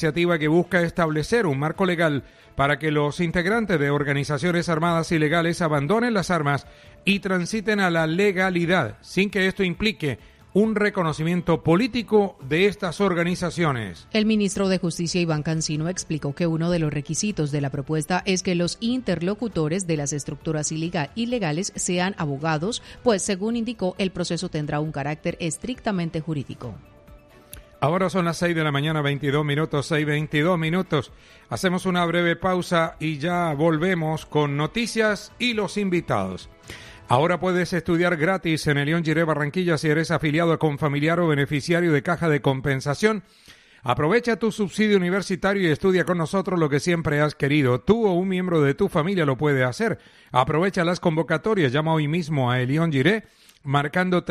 Iniciativa que busca establecer un marco legal para que los integrantes de organizaciones armadas ilegales abandonen las armas y transiten a la legalidad, sin que esto implique un reconocimiento político de estas organizaciones. El ministro de Justicia, Iván Cancino, explicó que uno de los requisitos de la propuesta es que los interlocutores de las estructuras ilegales sean abogados, pues, según indicó, el proceso tendrá un carácter estrictamente jurídico. Ahora son las 6 de la mañana, 22 minutos, 6:22 minutos. Hacemos una breve pausa y ya volvemos con noticias y los invitados. Ahora puedes estudiar gratis en Elión Giré Barranquilla si eres afiliado a Confamiliar o beneficiario de Caja de Compensación. Aprovecha tu subsidio universitario y estudia con nosotros lo que siempre has querido. Tú o un miembro de tu familia lo puede hacer. Aprovecha las convocatorias. Llama hoy mismo a Elión Giré marcando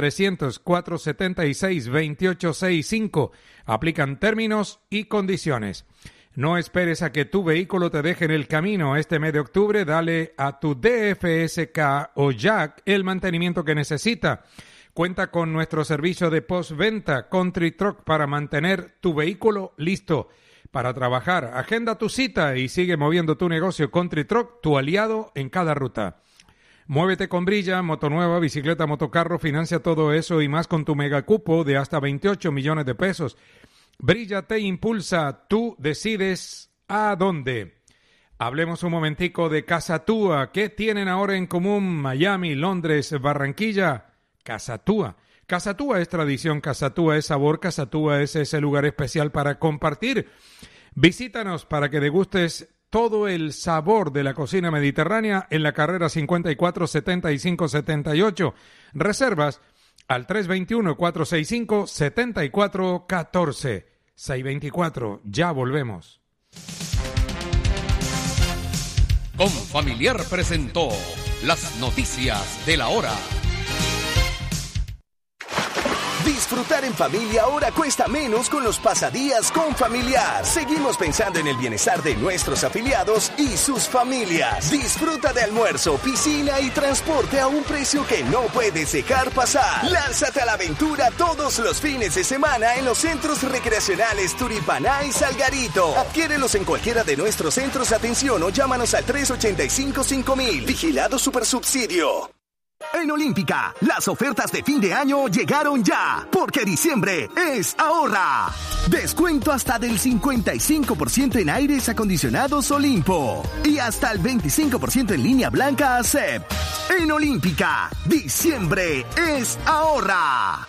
300-476-2865. Aplican términos y condiciones. No esperes a que tu vehículo te deje en el camino. Este mes de octubre, dale a tu DFSK o Jack el mantenimiento que necesita. Cuenta con nuestro servicio de postventa Country Truck para mantener tu vehículo listo para trabajar. Agenda tu cita y sigue moviendo tu negocio. Country Truck, tu aliado en cada ruta. Muévete con Brilla, moto nueva, bicicleta, motocarro, financia todo eso y más con tu megacupo de hasta 28 millones de pesos. Brilla te impulsa, tú decides a dónde. Hablemos un momentico de Casa Túa. ¿Qué tienen ahora en común Miami, Londres, Barranquilla? Casa Túa. Casa Túa es tradición, Casa Túa es sabor, Casa Túa es ese lugar especial para compartir. Visítanos para que degustes todo el sabor de la cocina mediterránea en la carrera 54-75-78. Reservas al 321-465-7414. 624. Ya volvemos. Confamiliar presentó las noticias de la hora. Disfrutar en familia ahora cuesta menos con los pasadías Confamiliar. Seguimos pensando en el bienestar de nuestros afiliados y sus familias. Disfruta de almuerzo, piscina y transporte a un precio que no puedes dejar pasar. Lánzate a la aventura todos los fines de semana en los centros recreacionales Turipaná y Salgarito. Adquiérelos en cualquiera de nuestros centros de atención o llámanos al 385-5000. Vigilado Supersubsidio. En Olímpica, las ofertas de fin de año llegaron ya, porque diciembre es ahorra. Descuento hasta del 55% en aires acondicionados Olimpo y hasta el 25% en línea blanca ACEP. En Olímpica, diciembre es ahorra.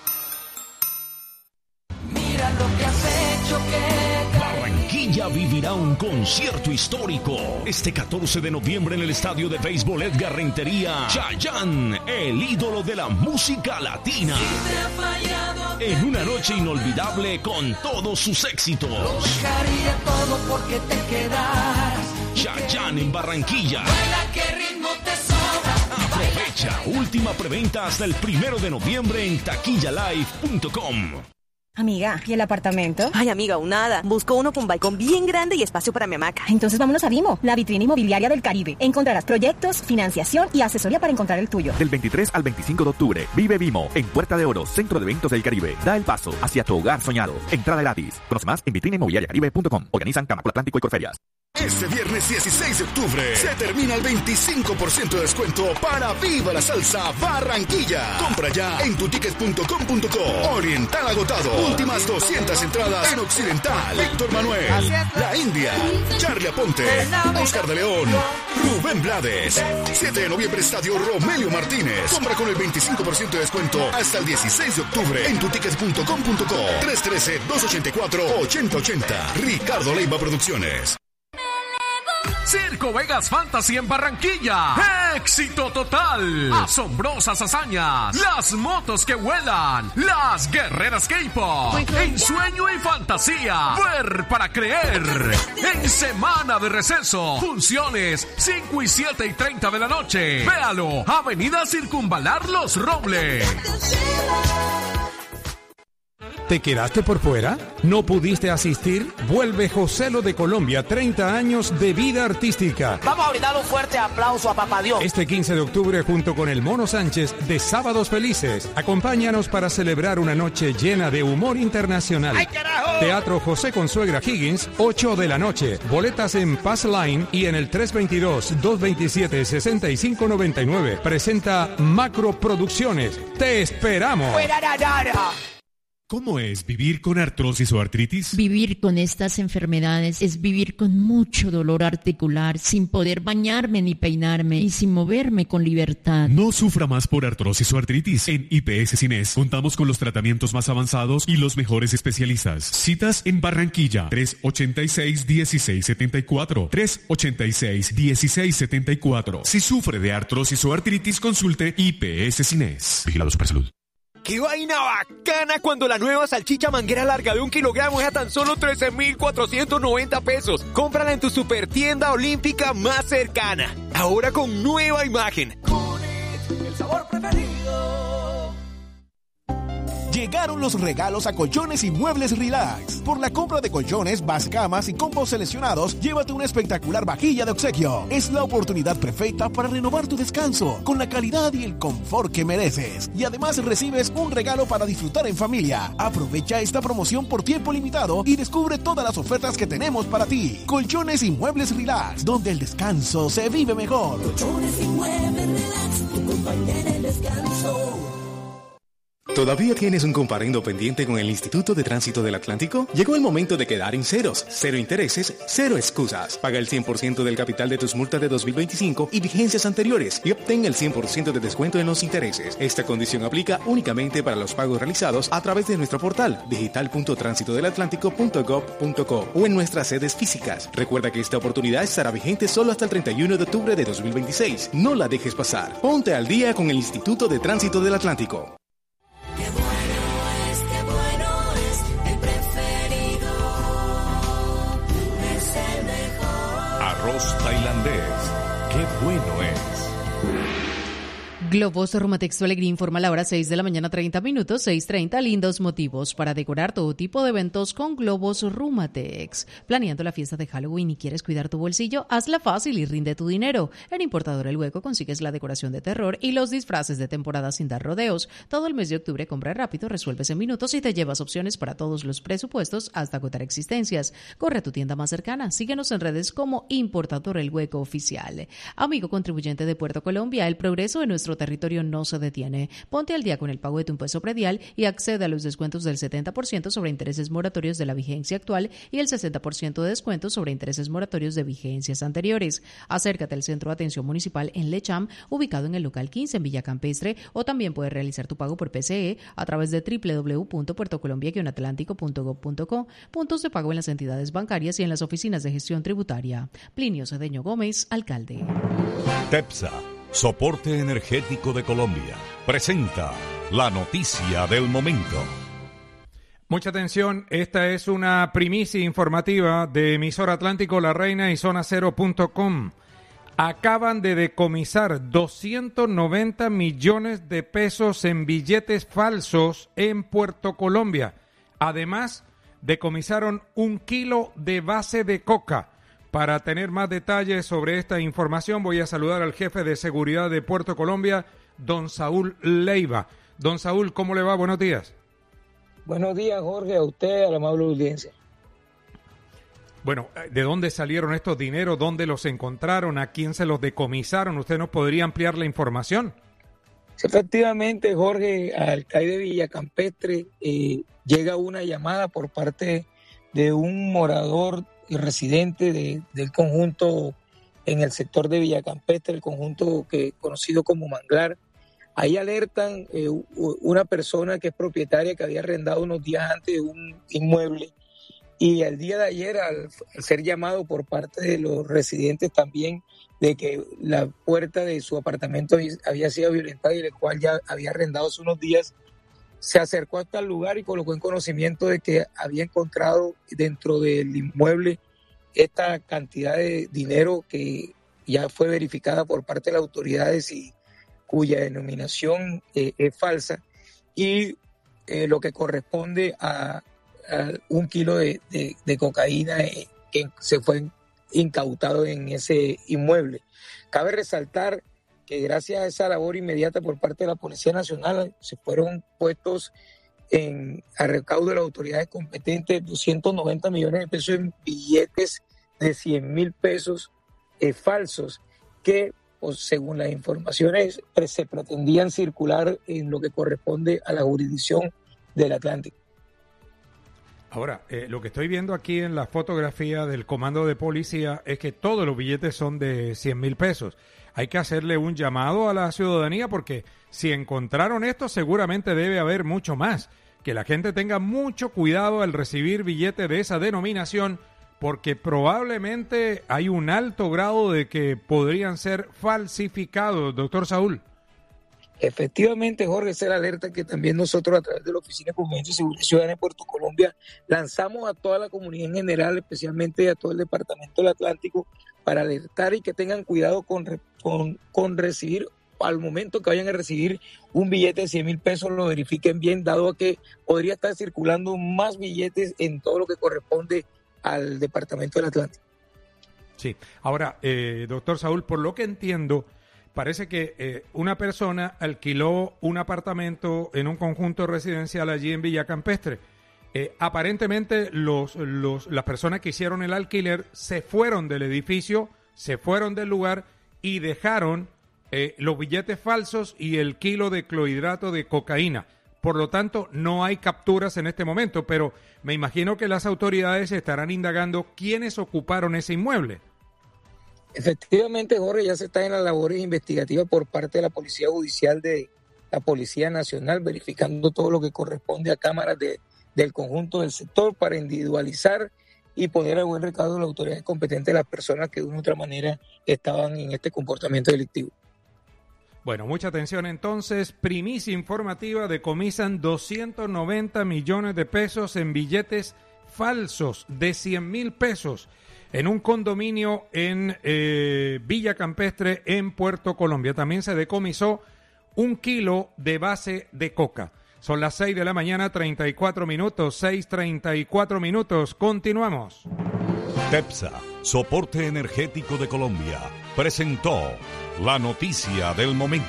Mira lo que has hecho Barranquilla vivirá un concierto histórico este 14 de noviembre en el estadio de béisbol Edgar Rentería. Chayanne, el ídolo de la música latina. En una noche inolvidable con todos sus éxitos. Lo dejaría todo porque te quedas. Chayanne en Barranquilla. Baila, qué ritmo te sobra. Aprovecha, última preventa hasta el 1 de noviembre en taquillalive.com. Amiga, ¿y el apartamento? Ay, amiga, aún nada. Busco uno con balcón bien grande y espacio para mi hamaca. Entonces vámonos a Vimo, la vitrina inmobiliaria del Caribe. Encontrarás proyectos, financiación y asesoría para encontrar el tuyo. Del 23 al 25 de octubre, vive Vimo en Puerta de Oro, Centro de Eventos del Caribe. Da el paso hacia tu hogar soñado. Entrada gratis. Conoce más en vitrinainmobiliariacaribe.com. Organizan Camacol Atlántico y Corferias. Este viernes 16 de octubre se termina el 25% de descuento para Viva la Salsa Barranquilla. Compra ya en tuticket.com.co. Oriental agotado. Últimas 200 entradas en Occidental. Héctor Manuel, La India, Charly Aponte, Oscar de León, Rubén Blades. 7 de noviembre, Estadio Romelio Martínez. Compra con el 25% de descuento hasta el 16 de octubre en tuticket.com.co. 313-284-8080. Ricardo Leiva Producciones. Circo Vegas Fantasy en Barranquilla. ¡Éxito total! Asombrosas hazañas. Las motos que vuelan. Las guerreras K-pop. En sueño y fantasía. Ver para creer. En semana de receso. Funciones 5 y 7 y 30 de la noche. Véalo. Avenida Circunvalar Los Robles. ¿Te quedaste por fuera? ¿No pudiste asistir? Vuelve Joselo de Colombia, 30 años de vida artística. Vamos a brindar un fuerte aplauso a Papá Dios. Este 15 de octubre, junto con el Mono Sánchez de Sábados Felices, acompáñanos para celebrar una noche llena de humor internacional. ¡Ay, carajo! Teatro José Consuegra Higgins, 8 de la noche. Boletas en Pass Line y en el 322-227-6599. Presenta Macro Producciones. ¡Te esperamos! ¿Cómo es vivir con artrosis o artritis? Vivir con estas enfermedades es vivir con mucho dolor articular, sin poder bañarme ni peinarme y sin moverme con libertad. No sufra más por artrosis o artritis. En IPS Cines contamos con los tratamientos más avanzados y los mejores especialistas. Citas en Barranquilla, 386-1674. 386-1674. Si sufre de artrosis o artritis, consulte IPS Cines. Vigilado Supersalud. ¡Qué vaina bacana cuando la nueva salchicha manguera larga de 1 kilogramo es a tan solo 13,490 pesos! Cómprala en tu super tienda olímpica más cercana. Ahora con nueva imagen. Cunit, el sabor preferido. Llegaron los regalos a Colchones y Muebles Relax. Por la compra de colchones, camas y combos seleccionados, llévate una espectacular vajilla de obsequio. Es la oportunidad perfecta para renovar tu descanso con la calidad y el confort que mereces. Y además recibes un regalo para disfrutar en familia. Aprovecha esta promoción por tiempo limitado y descubre todas las ofertas que tenemos para ti. Colchones y Muebles Relax, donde el descanso se vive mejor. Colchones y Muebles Relax, tu compañía en el descanso. ¿Todavía tienes un comparendo pendiente con el Instituto de Tránsito del Atlántico? Llegó el momento de quedar en ceros, cero intereses, cero excusas. Paga el 100% del capital de tus multas de 2025 y vigencias anteriores y obtén el 100% de descuento en los intereses. Esta condición aplica únicamente para los pagos realizados a través de nuestro portal digital.transitodelatlántico.gov.co o en nuestras sedes físicas. Recuerda que esta oportunidad estará vigente solo hasta el 31 de octubre de 2026. No la dejes pasar. Ponte al día con el Instituto de Tránsito del Atlántico. Arroz tailandés, qué bueno es. Globos Rumatex Alegría informa la hora 6 de la mañana 30 minutos, 6:30, lindos motivos para decorar todo tipo de eventos con Globos Rumatex. Planeando la fiesta de Halloween y quieres cuidar tu bolsillo, hazla fácil y rinde tu dinero. En Importador El Hueco consigues la decoración de terror y los disfraces de temporada sin dar rodeos. Todo el mes de octubre compra rápido, resuelves en minutos y te llevas opciones para todos los presupuestos hasta agotar existencias. Corre a tu tienda más cercana, síguenos en redes como Importador El Hueco Oficial. Amigo contribuyente de Puerto Colombia, el progreso de nuestro territorio no se detiene. Ponte al día con el pago de tu impuesto predial y accede a los descuentos del 70% sobre intereses moratorios de la vigencia actual y el 60% de descuento sobre intereses moratorios de vigencias anteriores. Acércate al Centro de Atención Municipal en Lecham, ubicado en el local 15 en Villa Campestre, o también puedes realizar tu pago por PCE a través de www.puertocolombia-atlántico.gov.co, puntos de pago en las entidades bancarias y en las oficinas de gestión tributaria. Plinio Cedeño Gómez, alcalde. TEPSA, Soporte Energético de Colombia, presenta la noticia del momento. Mucha atención, esta es una primicia informativa de Emisora Atlántico La Reina y zonacero.com. Acaban de decomisar 290 millones de pesos en billetes falsos en Puerto Colombia. Además, decomisaron 1 kilo de base de coca. Para tener más detalles sobre esta información, voy a saludar al jefe de seguridad de Puerto Colombia, don Saúl Leiva. Don Saúl, ¿cómo le va? Buenos días. Buenos días, Jorge, a usted, a la amable audiencia. Bueno, ¿de dónde salieron estos dineros? ¿Dónde los encontraron? ¿A quién se los decomisaron? ¿Usted nos podría ampliar la información? Efectivamente, Jorge, al alcalde de Villa Campestre llega una llamada por parte de un morador y residente del conjunto en el sector de Villa Campestre, el conjunto conocido como Manglar. Ahí alertan una persona que es propietaria que había arrendado unos días antes un inmueble, y el día de ayer al ser llamado por parte de los residentes también de que la puerta de su apartamento había sido violentada y el cual ya había arrendado hace unos días, se acercó hasta el lugar y colocó en conocimiento de que había encontrado dentro del inmueble esta cantidad de dinero que ya fue verificada por parte de las autoridades y cuya denominación es falsa. Y lo que corresponde a 1 kilo de cocaína que se fue incautado en ese inmueble. Cabe resaltar que gracias a esa labor inmediata por parte de la Policía Nacional se fueron puestos a recaudo de las autoridades competentes 290 millones de pesos en billetes de 100.000 pesos falsos que, pues, según las informaciones, se pretendían circular en lo que corresponde a la jurisdicción del Atlántico. Ahora, lo que estoy viendo aquí en la fotografía del comando de policía es que todos los billetes son de 100.000 pesos. Hay que hacerle un llamado a la ciudadanía porque si encontraron esto seguramente debe haber mucho más. Que la gente tenga mucho cuidado al recibir billetes de esa denominación porque probablemente hay un alto grado de que podrían ser falsificados, doctor Saúl. Efectivamente, Jorge, esa es la alerta que también nosotros a través de la Oficina de Convivencia y Seguridad Ciudadana de Puerto Colombia lanzamos a toda la comunidad en general, especialmente a todo el Departamento del Atlántico, para alertar y que tengan cuidado con recibir, al momento que vayan a recibir un billete de 100.000 pesos, lo verifiquen bien, dado a que podría estar circulando más billetes en todo lo que corresponde al Departamento del Atlántico. Sí, ahora, doctor Saúl, por lo que entiendo, parece que una persona alquiló un apartamento en un conjunto residencial allí en Villa Campestre. Aparentemente las personas que hicieron el alquiler se fueron del edificio, se fueron del lugar y dejaron los billetes falsos y el kilo de clorhidrato de cocaína. Por lo tanto, no hay capturas en este momento, pero me imagino que las autoridades estarán indagando quiénes ocuparon ese inmueble. Efectivamente, Jorge, ya se está en las labores investigativas por parte de la Policía Judicial de la Policía Nacional, verificando todo lo que corresponde a cámaras del conjunto del sector para individualizar y poner a buen recaudo las autoridades competentes de las personas que de una u otra manera estaban en este comportamiento delictivo. Bueno, mucha atención entonces. Primicia informativa: decomisan 290 millones de pesos en billetes falsos de 100.000 pesos en un condominio en Villa Campestre, en Puerto Colombia. También se decomisó 1 kilo de base de coca. Son las 6 de la mañana, 34 minutos, 6:34 minutos. Continuamos. TEPSA, Soporte Energético de Colombia, presentó la noticia del momento.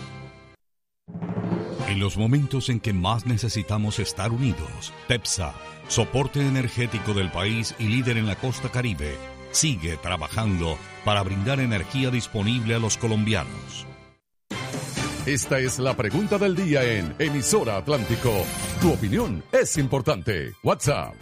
En los momentos en que más necesitamos estar unidos, TEPSA, Soporte Energético del país y líder en la costa Caribe, sigue trabajando para brindar energía disponible a los colombianos. Esta es la pregunta del día en Emisora Atlántico. Tu opinión es importante. WhatsApp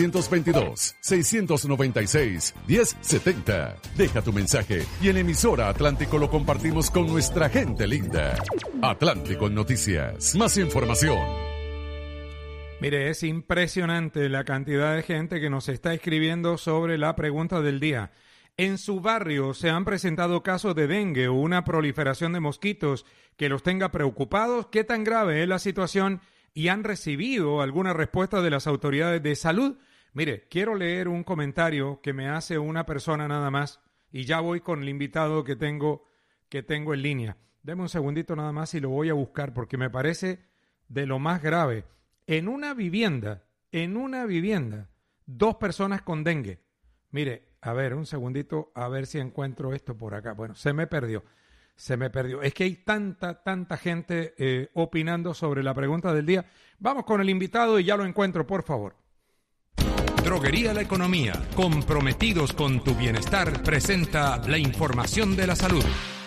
322-696-1070. Deja tu mensaje y en Emisora Atlántico lo compartimos con nuestra gente linda. Atlántico Noticias. Más información. Mire, es impresionante la cantidad de gente que nos está escribiendo sobre la pregunta del día. En su barrio se han presentado casos de dengue o una proliferación de mosquitos que los tenga preocupados. ¿Qué tan grave es la situación? ¿Y han recibido alguna respuesta de las autoridades de salud? Mire, quiero leer un comentario que me hace una persona nada más y ya voy con el invitado que tengo en línea. Deme un segundito nada más y lo voy a buscar porque me parece de lo más grave. En una vivienda, 2 personas con dengue. Mire, a ver, un segundito, a ver si encuentro esto por acá. Bueno, se me perdió. Es que hay tanta gente opinando sobre la pregunta del día. Vamos con el invitado y ya lo encuentro, por favor. Droguería La Economía, comprometidos con tu bienestar, presenta la información de la salud.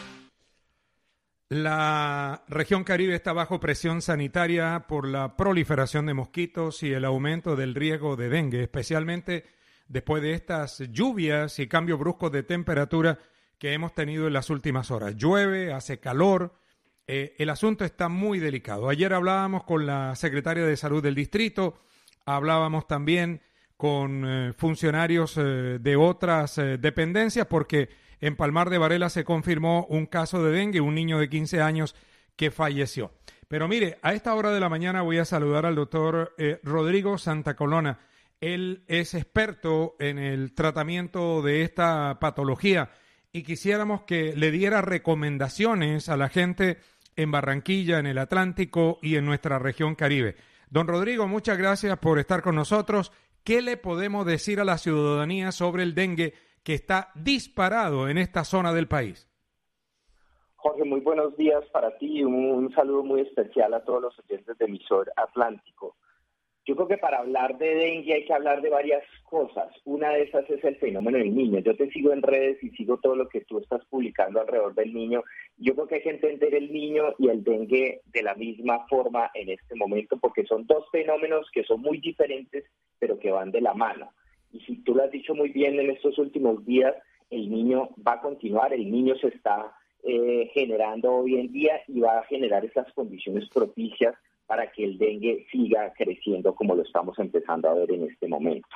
La región Caribe está bajo presión sanitaria por la proliferación de mosquitos y el aumento del riesgo de dengue, especialmente después de estas lluvias y cambios bruscos de temperatura que hemos tenido en las últimas horas. Llueve, hace calor, el asunto está muy delicado. Ayer hablábamos con la secretaria de Salud del distrito, hablábamos también con funcionarios de otras dependencias, porque en Palmar de Varela se confirmó un caso de dengue, un niño de 15 años que falleció. Pero mire, a esta hora de la mañana voy a saludar al doctor Rodrigo Santa Coloma. Él es experto en el tratamiento de esta patología y quisiéramos que le diera recomendaciones a la gente en Barranquilla, en el Atlántico y en nuestra región Caribe. Don Rodrigo, muchas gracias por estar con nosotros. ¿Qué le podemos decir a la ciudadanía sobre el dengue que está disparado en esta zona del país? Jorge, muy buenos días para ti y un saludo muy especial a todos los oyentes de Emisor Atlántico. Yo creo que para hablar de dengue hay que hablar de varias cosas. Una de esas es el fenómeno del niño. Yo te sigo en redes y sigo todo lo que tú estás publicando alrededor del niño. Yo creo que hay que entender el niño y el dengue de la misma forma en este momento, porque son dos fenómenos que son muy diferentes, pero que van de la mano. Y si tú lo has dicho muy bien en estos últimos días, el niño va a continuar, el niño se está generando hoy en día y va a generar esas condiciones propicias para que el dengue siga creciendo como lo estamos empezando a ver en este momento.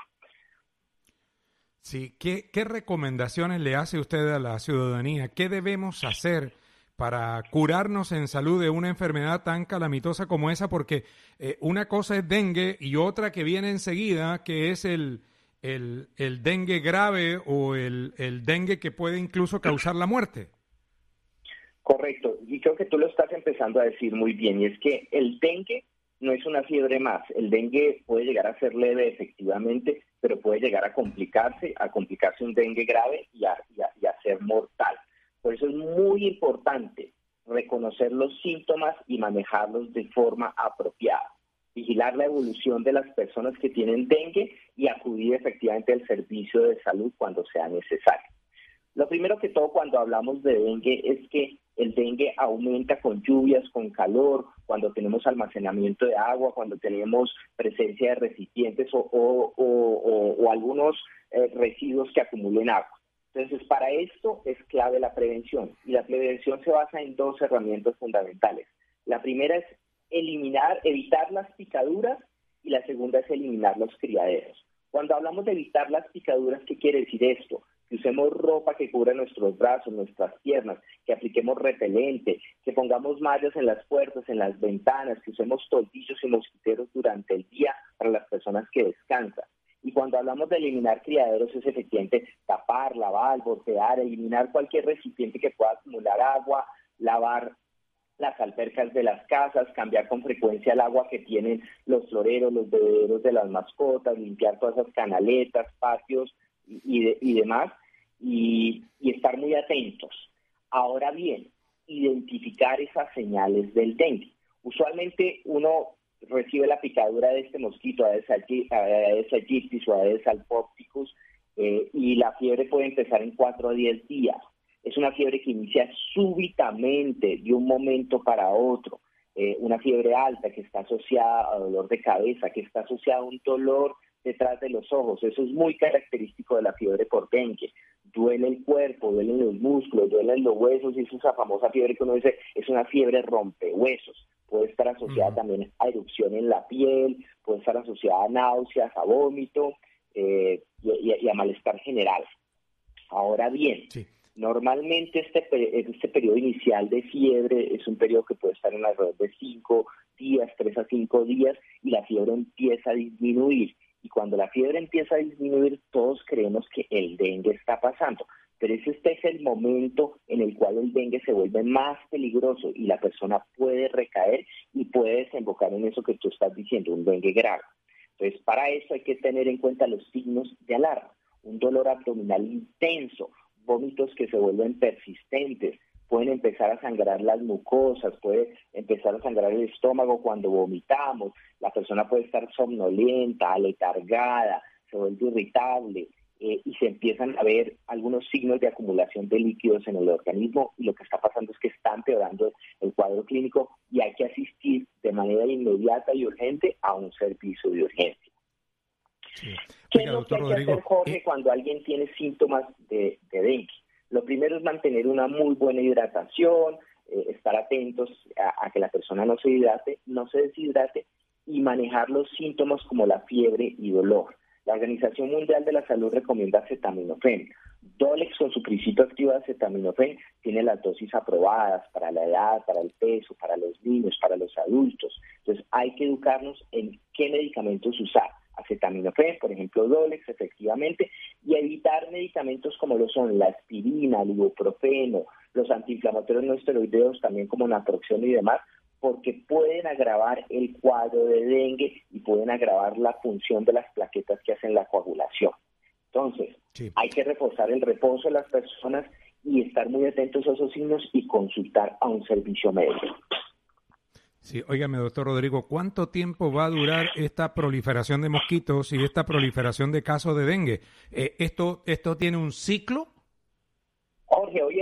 Sí, ¿qué recomendaciones le hace usted a la ciudadanía? ¿Qué debemos hacer para curarnos en salud de una enfermedad tan calamitosa como esa? Porque una cosa es dengue y otra que viene enseguida, que es el dengue grave o el dengue que puede incluso causar la muerte. Correcto, y creo que tú lo estás empezando a decir muy bien, y es que el dengue no es una fiebre más. El dengue puede llegar a ser leve efectivamente, pero puede llegar a complicarse un dengue grave y a ser mortal. Por eso es muy importante reconocer los síntomas y manejarlos de forma apropiada. Vigilar la evolución de las personas que tienen dengue y acudir efectivamente al servicio de salud cuando sea necesario. Lo primero que todo cuando hablamos de dengue es que el dengue aumenta con lluvias, con calor, cuando tenemos almacenamiento de agua, cuando tenemos presencia de recipientes o algunos residuos que acumulen agua. Entonces, para esto es clave la prevención, y la prevención se basa en dos herramientas fundamentales. La primera es evitar las picaduras, y la segunda es eliminar los criaderos. Cuando hablamos de evitar las picaduras, ¿qué quiere decir esto? Que usemos ropa que cubra nuestros brazos, nuestras piernas, que apliquemos repelente, que pongamos mallas en las puertas, en las ventanas, que usemos toldillos y mosquiteros durante el día para las personas que descansan. Y cuando hablamos de eliminar criaderos es efectivamente tapar, lavar, voltear, eliminar cualquier recipiente que pueda acumular agua, lavar las albercas de las casas, cambiar con frecuencia el agua que tienen los floreros, los bebederos de las mascotas, limpiar todas esas canaletas, patios y demás, y estar muy atentos. Ahora bien, identificar esas señales del dengue. Usualmente uno recibe la picadura de este mosquito, Aedes aegypti o Aedes albopicus, y la fiebre puede empezar en 4 a 10 días. Es una fiebre que inicia súbitamente, de un momento para otro. Una fiebre alta que está asociada a dolor de cabeza, que está asociada a un dolor detrás de los ojos. Eso es muy característico de la fiebre por dengue. Duele el cuerpo, duelen los músculos, duelen los huesos, y es esa famosa fiebre que uno dice es una fiebre rompehuesos. Puede estar asociada también a erupción en la piel, puede estar asociada a náuseas, a vómito y a malestar general. Ahora bien, normalmente este periodo inicial de fiebre es un periodo que puede estar en alrededor de 5 días, 3 a 5 días, y la fiebre empieza a disminuir. Y cuando la fiebre empieza a disminuir, todos creemos que el dengue está pasando. Pero este es el momento en el cual el dengue se vuelve más peligroso y la persona puede recaer y puede desembocar en eso que tú estás diciendo, un dengue grave. Entonces, para eso hay que tener en cuenta los signos de alarma. Un dolor abdominal intenso, vómitos que se vuelven persistentes, pueden empezar a sangrar las mucosas, puede empezar a sangrar el estómago cuando vomitamos, la persona puede estar somnolienta, aletargada, se vuelve irritable, y se empiezan a ver algunos signos de acumulación de líquidos en el organismo, y lo que está pasando es que está empeorando el cuadro clínico y hay que asistir de manera inmediata y urgente a un servicio de urgencia. Sí. ¿Qué es lo que hay que hacer, Jorge, cuando alguien tiene síntomas de dengue? Lo primero es mantener una muy buena hidratación, estar atentos a que la persona no se deshidrate y manejar los síntomas como la fiebre y dolor. La Organización Mundial de la Salud recomienda acetaminofén. Dolex con su principio activo de acetaminofén tiene las dosis aprobadas para la edad, para el peso, para los niños, para los adultos. Entonces hay que educarnos en qué medicamentos usar. Acetaminofén, por ejemplo Dolex, efectivamente, y evitar medicamentos como lo son la aspirina, el ibuprofeno, los antiinflamatorios no esteroideos también como naproxeno y demás, porque pueden agravar el cuadro de dengue y pueden agravar la función de las plaquetas que hacen la coagulación. Entonces, hay que reforzar el reposo de las personas y estar muy atentos a esos signos y consultar a un servicio médico. Sí, óigame, doctor Rodrigo, ¿cuánto tiempo va a durar esta proliferación de mosquitos y esta proliferación de casos de dengue? ¿Esto tiene un ciclo? Jorge, hoy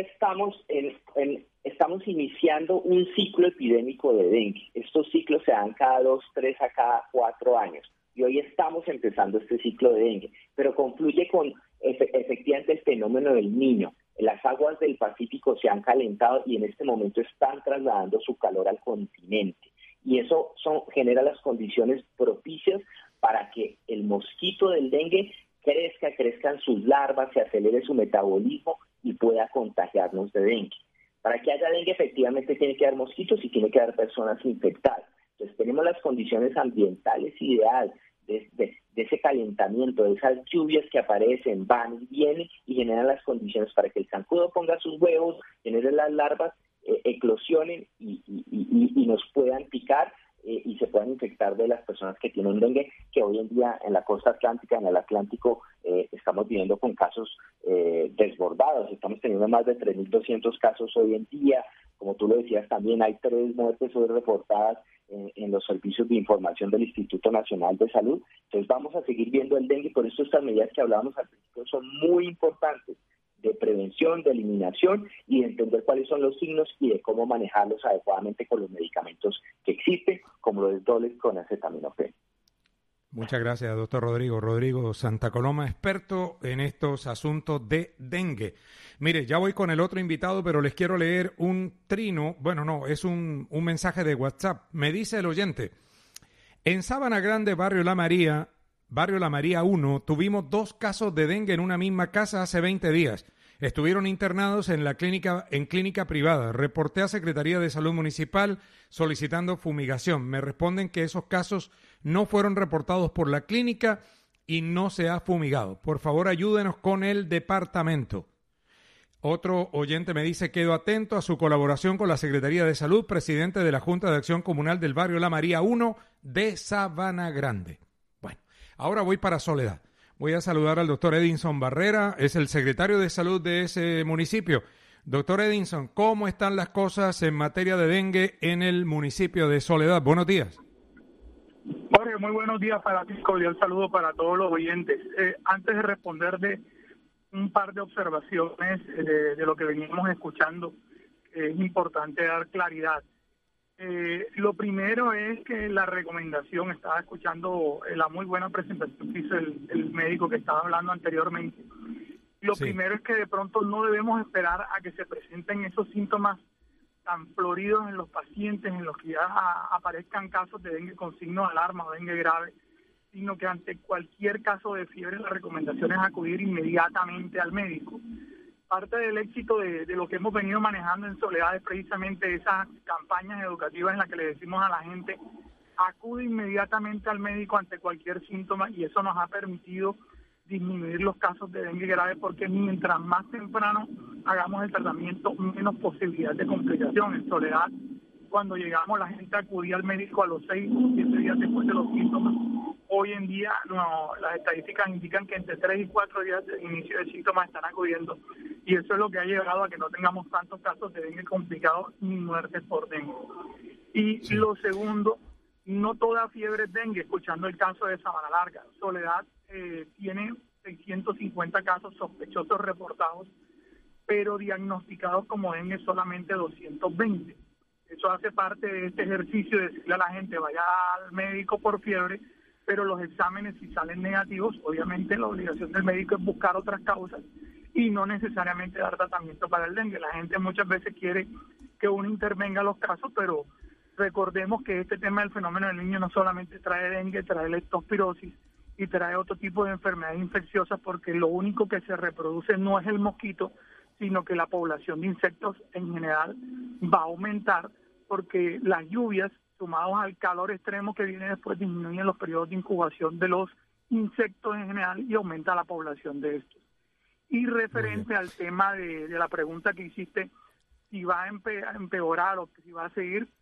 estamos iniciando un ciclo epidémico de dengue. Estos ciclos se dan cada 2, 3 a cada 4 años. Y hoy estamos empezando este ciclo de dengue, pero concluye con efectivamente el fenómeno del Niño. Las aguas del Pacífico se han calentado y en este momento están trasladando su calor al continente. Y eso genera las condiciones propicias para que el mosquito del dengue crezcan sus larvas, se acelere su metabolismo y pueda contagiarnos de dengue. Para que haya dengue efectivamente tiene que haber mosquitos y tiene que haber personas infectadas. Entonces tenemos las condiciones ambientales ideales de ese calentamiento, de esas lluvias que aparecen, van y vienen y generan las condiciones para que el zancudo ponga sus huevos, genere las larvas, eclosionen y nos puedan picar y se puedan infectar de las personas que tienen dengue, que hoy en día en la costa atlántica, en el Atlántico, estamos viviendo con casos desbordados. Estamos teniendo más de 3.200 casos hoy en día. Como tú lo decías también, hay 3 muertes hoy reportadas en los servicios de información del Instituto Nacional de Salud. Entonces vamos a seguir viendo el dengue, por eso estas medidas que hablábamos al principio son muy importantes, de prevención, de eliminación y de entender cuáles son los signos y de cómo manejarlos adecuadamente con los medicamentos que existen, como lo es Dolex con acetaminofén. Muchas gracias, doctor Rodrigo. Rodrigo Santa Coloma, experto en estos asuntos de dengue. Mire, ya voy con el otro invitado, pero les quiero leer un trino, es un mensaje de WhatsApp. Me dice el oyente, en Sabana Grande, Barrio La María 1, tuvimos 2 casos de dengue en una misma casa hace 20 días. Estuvieron internados en clínica privada. Reporté a Secretaría de Salud Municipal solicitando fumigación. Me responden que esos casos no fueron reportados por la clínica y no se ha fumigado. Por favor, ayúdenos con el departamento. Otro oyente me dice, quedo atento a su colaboración con la Secretaría de Salud, presidente de la Junta de Acción Comunal del Barrio La María 1 de Sabana Grande. Bueno, ahora voy para Soledad. Voy a saludar al doctor Edinson Barrera, es el secretario de salud de ese municipio. Doctor Edinson, ¿cómo están las cosas en materia de dengue en el municipio de Soledad? Buenos días. Jorge, muy buenos días para ti, cordial saludo para todos los oyentes. Antes de responder de un par de observaciones de lo que veníamos escuchando, es importante dar claridad. Lo primero es que la recomendación, estaba escuchando la muy buena presentación que hizo el médico que estaba hablando anteriormente. Lo primero es que de pronto no debemos esperar a que se presenten esos síntomas tan floridos en los pacientes, en los que ya aparezcan casos de dengue con signos de alarma o dengue grave, sino que ante cualquier caso de fiebre la recomendación es acudir inmediatamente al médico. Parte del éxito de lo que hemos venido manejando en Soledad es precisamente esas campañas educativas en las que le decimos a la gente, acude inmediatamente al médico ante cualquier síntoma, y eso nos ha permitido disminuir los casos de dengue grave, porque mientras más temprano hagamos el tratamiento, menos posibilidad de complicación. En Soledad, cuando llegamos, la gente acudía al médico a los 6 o 7 días después de los síntomas. Hoy en día las estadísticas indican que entre 3 y 4 días de inicio de síntomas están acudiendo, y eso es lo que ha llevado a que no tengamos tantos casos de dengue complicados ni muertes por dengue. Y lo segundo, no toda fiebre es dengue. Escuchando el caso de Sabana Larga, Soledad tiene 650 casos sospechosos reportados, pero diagnosticados como dengue solamente 220. Eso hace parte de este ejercicio de decirle a la gente, vaya al médico por fiebre, pero los exámenes, si salen negativos, obviamente la obligación del médico es buscar otras causas y no necesariamente dar tratamiento para el dengue. La gente muchas veces quiere que uno intervenga los casos, pero recordemos que este tema del fenómeno del niño no solamente trae dengue, trae leptospirosis y trae otro tipo de enfermedades infecciosas, porque lo único que se reproduce no es el mosquito, sino que la población de insectos en general va a aumentar, porque las lluvias, sumados al calor extremo que viene después, disminuyen los periodos de incubación de los insectos en general y aumenta la población de estos. Y referente al tema de la pregunta que hiciste, si va a empeorar o si va a seguir,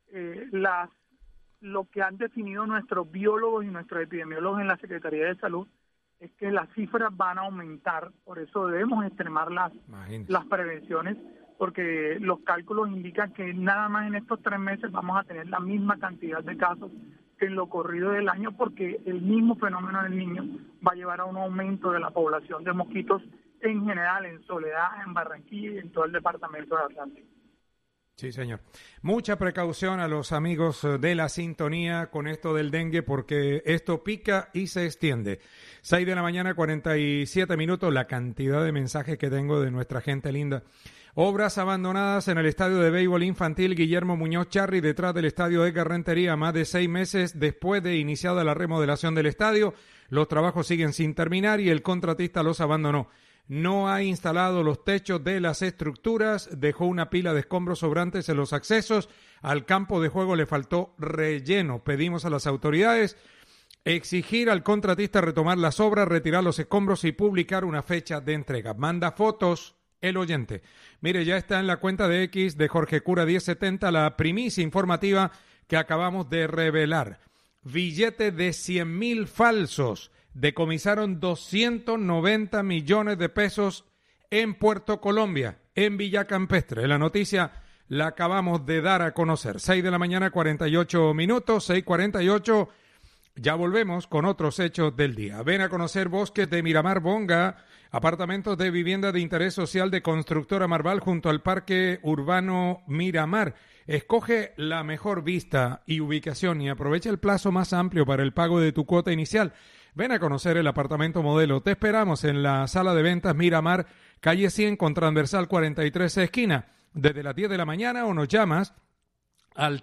lo que han definido nuestros biólogos y nuestros epidemiólogos en la Secretaría de Salud es que las cifras van a aumentar, por eso debemos extremar las prevenciones, porque los cálculos indican que nada más en estos 3 meses vamos a tener la misma cantidad de casos que en lo corrido del año, porque el mismo fenómeno del niño va a llevar a un aumento de la población de mosquitos en general, en Soledad, en Barranquilla y en todo el departamento de Atlántico. Sí, señor. Mucha precaución a los amigos de la sintonía con esto del dengue, porque esto pica y se extiende. 6 de la mañana, 47 minutos, la cantidad de mensajes que tengo de nuestra gente linda. Obras abandonadas en el estadio de béisbol infantil Guillermo Muñoz Charri, detrás del estadio Edgar Rentería, más de 6 meses después de iniciada la remodelación del estadio. Los trabajos siguen sin terminar y el contratista los abandonó. No ha instalado los techos de las estructuras, dejó una pila de escombros sobrantes en los accesos, al campo de juego le faltó relleno. Pedimos a las autoridades exigir al contratista retomar las obras, retirar los escombros y publicar una fecha de entrega. Manda fotos el oyente. Mire, ya está en la cuenta de X de Jorge Cura 1070 la primicia informativa que acabamos de revelar. Billete de 100.000 falsos. Decomisaron 290 millones de pesos en Puerto Colombia, en Villa Campestre. La noticia la acabamos de dar a conocer. 6 de la mañana, 48 minutos, 6:48. Ya volvemos con otros hechos del día. Ven a conocer Bosques de Miramar Bonga, apartamentos de vivienda de interés social de Constructora Marval junto al Parque Urbano Miramar. Escoge la mejor vista y ubicación y aprovecha el plazo más amplio para el pago de tu cuota inicial. Ven a conocer el apartamento modelo. Te esperamos en la sala de ventas Miramar, calle 100 con transversal 43 esquina, desde las 10 de la mañana o nos llamas al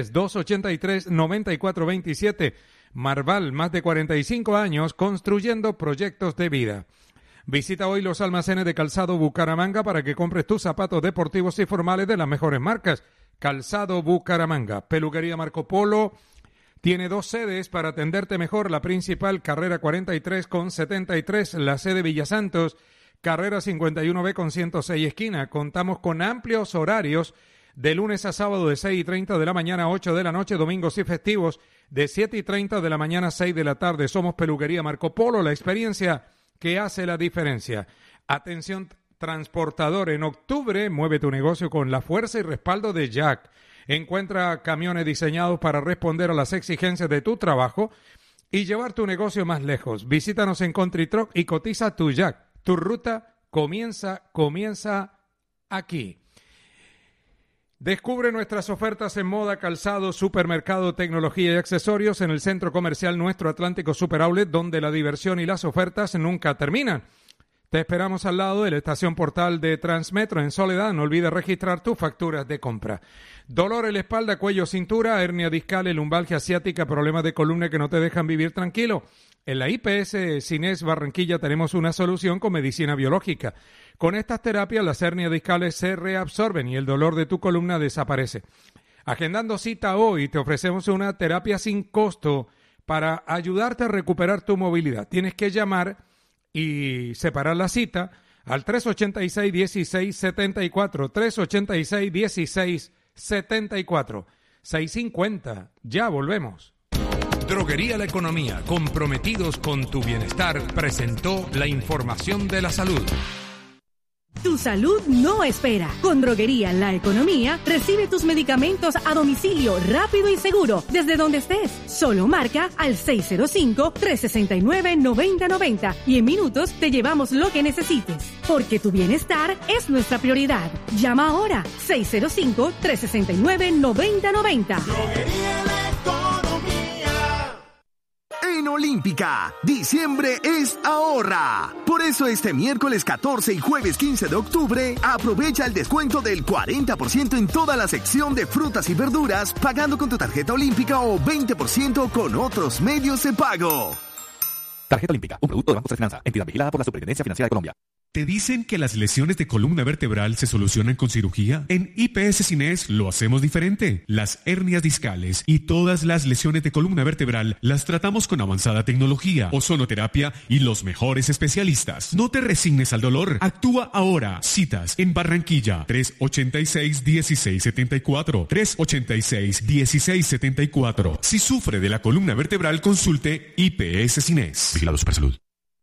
310-283-9427. Marval, más de 45 años construyendo proyectos de vida. Visita hoy los almacenes de Calzado Bucaramanga para que compres tus zapatos deportivos y formales de las mejores marcas. Calzado Bucaramanga. Peluquería Marco Polo tiene 2 sedes para atenderte mejor. La principal, carrera 43 con 73. La sede Villa Santos, carrera 51B con 106 esquina. Contamos con amplios horarios de lunes a sábado de 6:30 de la mañana a 8 de la noche, domingos y festivos de 7:30 de la mañana a 6 de la tarde. Somos Peluquería Marco Polo, la experiencia que hace la diferencia. Atención transportador, en octubre mueve tu negocio con la fuerza y respaldo de Jack. Encuentra camiones diseñados para responder a las exigencias de tu trabajo y llevar tu negocio más lejos. Visítanos en Country Truck y cotiza tu Jack. Tu ruta comienza aquí. Descubre nuestras ofertas en moda, calzado, supermercado, tecnología y accesorios en el Centro Comercial Nuestro Atlántico Super Outlet, donde la diversión y las ofertas nunca terminan. Te esperamos al lado de la estación Portal de Transmetro en Soledad. No olvides registrar tus facturas de compra. Dolor en la espalda, cuello, cintura, hernia discal, lumbalgia asiática, problemas de columna que no te dejan vivir tranquilo. En la IPS Cines Barranquilla tenemos una solución con medicina biológica. Con estas terapias las hernias discales se reabsorben y el dolor de tu columna desaparece. Agendando cita hoy te ofrecemos una terapia sin costo para ayudarte a recuperar tu movilidad. Tienes que llamar y separar la cita al 386-1674, 386-1674, 650. Ya volvemos. Droguería La Economía, comprometidos con tu bienestar, presentó la información de la salud. Tu salud no espera. Con Droguería La Economía, recibe tus medicamentos a domicilio rápido y seguro, desde donde estés. Solo marca al 605-369-9090 y en minutos te llevamos lo que necesites. Porque tu bienestar es nuestra prioridad. Llama ahora, 605-369-9090. Droguería La Economía. En Olímpica, diciembre es ahorra. Por eso este miércoles 14 y jueves 15 de octubre, aprovecha el descuento del 40% en toda la sección de frutas y verduras, pagando con tu tarjeta Olímpica o 20% con otros medios de pago. Tarjeta Olímpica, un producto de Banco de Finanza, entidad vigilada por la Superintendencia Financiera de Colombia. ¿Te dicen que las lesiones de columna vertebral se solucionan con cirugía? En IPS Cines lo hacemos diferente. Las hernias discales y todas las lesiones de columna vertebral las tratamos con avanzada tecnología, ozonoterapia y los mejores especialistas. No te resignes al dolor. Actúa ahora. Citas en Barranquilla, 386-1674. 386-1674. Si sufre de la columna vertebral, consulte IPS Cines. Vigilado Supersalud.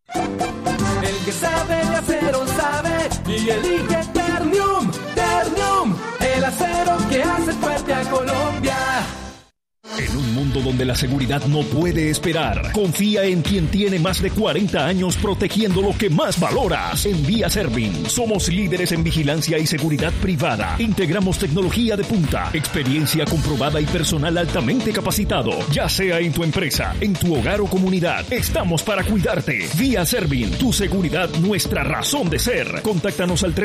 El que sabe de acero sabe y elige Ternium. Ternium, el acero que hace fuerte a Colombia. En un mundo donde la seguridad no puede esperar, confía en quien tiene más de 40 años protegiendo lo que más valoras. En Vía Servin somos líderes en vigilancia y seguridad privada. Integramos tecnología de punta, experiencia comprobada y personal altamente capacitado. Ya sea en tu empresa, en tu hogar o comunidad, estamos para cuidarte. Vía Servin, tu seguridad, nuestra razón de ser. Contáctanos al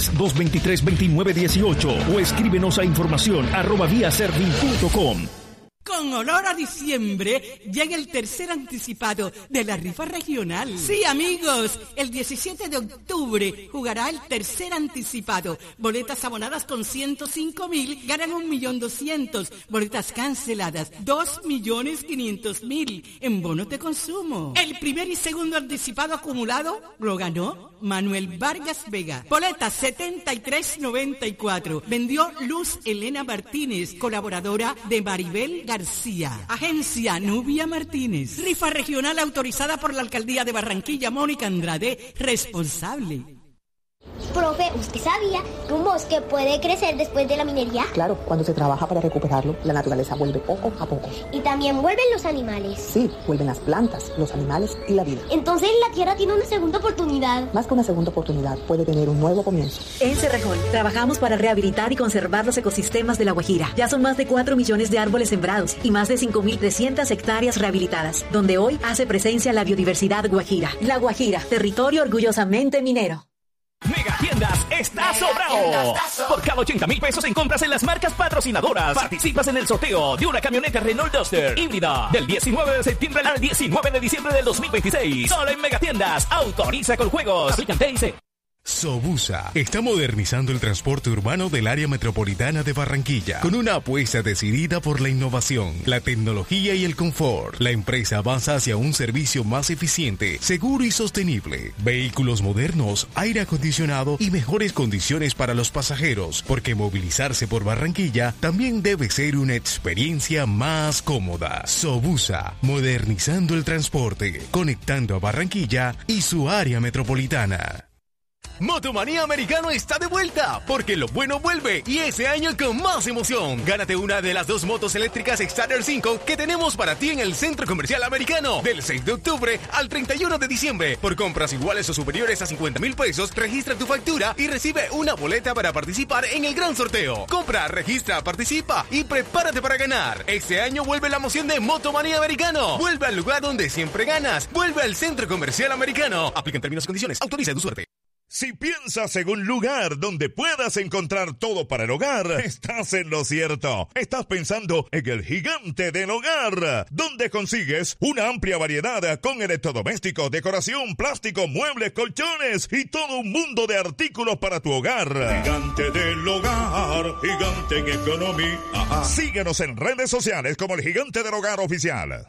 310-223-2918 o escríbenos a información@viaservin.com. Con olor a diciembre, llega el tercer anticipado de la rifa regional. Sí, amigos, el 17 de octubre jugará el tercer anticipado. Boletas abonadas con 105.000 ganan 1.200.000. Boletas canceladas, 2.500.000 en bonos de consumo. El primer y segundo anticipado acumulado lo ganó Manuel Vargas Vega. Boletas 73.94. Vendió Luz Elena Martínez, colaboradora de Maribel García. Agencia Nubia Martínez. Rifa regional autorizada por la Alcaldía de Barranquilla. Mónica Andrade, responsable. Profe, ¿usted sabía que un bosque puede crecer después de la minería? Claro, cuando se trabaja para recuperarlo, la naturaleza vuelve poco a poco. ¿Y también vuelven los animales? Sí, vuelven las plantas, los animales y la vida. Entonces la tierra tiene una segunda oportunidad. Más que una segunda oportunidad, puede tener un nuevo comienzo. En Cerrejón, trabajamos para rehabilitar y conservar los ecosistemas de La Guajira. Ya son más de 4 millones de árboles sembrados y más de 5.300 hectáreas rehabilitadas, donde hoy hace presencia la biodiversidad guajira. La Guajira, territorio orgullosamente minero. Megatiendas está sobrado. Por cada 80.000 pesos en compras en las marcas patrocinadoras, participas en el sorteo de una camioneta Renault Duster híbrida del 19 de septiembre al 19 de diciembre del 2026. Solo en Megatiendas. Autoriza con juegos. Aplican TIC. Sobusa está modernizando el transporte urbano del área metropolitana de Barranquilla con una apuesta decidida por la innovación, la tecnología y el confort. La empresa avanza hacia un servicio más eficiente, seguro y sostenible. Vehículos modernos, aire acondicionado y mejores condiciones para los pasajeros, porque movilizarse por Barranquilla también debe ser una experiencia más cómoda. Sobusa, modernizando el transporte, conectando a Barranquilla y su área metropolitana. Motomanía Americano está de vuelta, porque lo bueno vuelve y ese año con más emoción. Gánate una de las 2 motos eléctricas Starter 5 que tenemos para ti en el Centro Comercial Americano del 6 de octubre al 31 de diciembre. Por compras iguales o superiores a 50.000 pesos, registra tu factura y recibe una boleta para participar en el gran sorteo. Compra, registra, participa y prepárate para ganar. Este año vuelve la emoción de Motomanía Americano. Vuelve al lugar donde siempre ganas. Vuelve al Centro Comercial Americano. Aplican términos y condiciones. Autoriza tu suerte. Si piensas en un lugar donde puedas encontrar todo para el hogar, estás en lo cierto. Estás pensando en el Gigante del Hogar, donde consigues una amplia variedad con electrodomésticos, decoración, plástico, muebles, colchones y todo un mundo de artículos para tu hogar. Gigante del Hogar, gigante en economía. Síguenos en redes sociales como el Gigante del Hogar Oficial.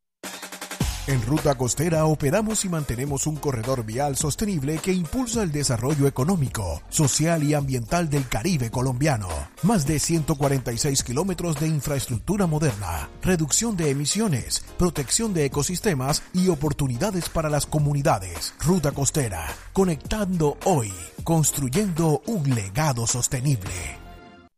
En Ruta Costera operamos y mantenemos un corredor vial sostenible que impulsa el desarrollo económico, social y ambiental del Caribe colombiano. Más de 146 kilómetros de infraestructura moderna, reducción de emisiones, protección de ecosistemas y oportunidades para las comunidades. Ruta Costera, conectando hoy, construyendo un legado sostenible.